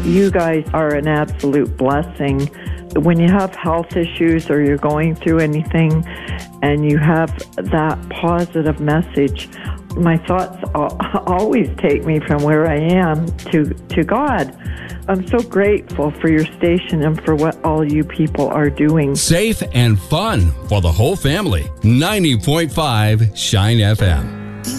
You guys are an absolute blessing. When you have health issues or you're going through anything and you have that positive message, my thoughts always take me from where I am to God. I'm so grateful for your station and for what all you people are doing. Safe and fun for the whole family. 90.5 Shine FM.